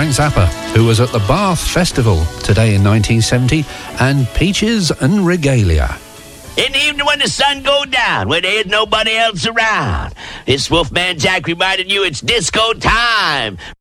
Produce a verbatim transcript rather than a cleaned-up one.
Frank Zappa, who was at the Bath Festival today in nineteen seventy, and Peaches and Regalia. In the evening when the sun go down, when there's nobody else around, this Wolfman Jack reminding you it's disco time.